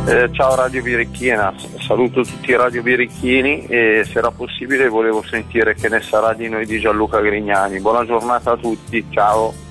Ciao Radio Birichina, saluto tutti i Radio Birichini e se era possibile volevo sentire Che ne sarà di noi di Gianluca Grignani. Buona giornata a tutti, ciao.